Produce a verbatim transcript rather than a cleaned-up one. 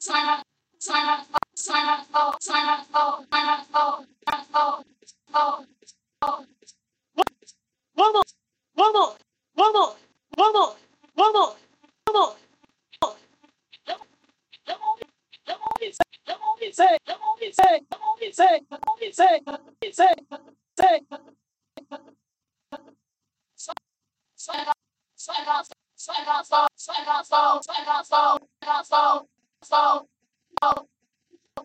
Vamos, vamos, vamos, vamos, vamos, vamos. Say, say, say, say, say, say, say. Sweat up, sweat up, sweat up, sweat up, sweat up, sweat up, sweat up, sweat up,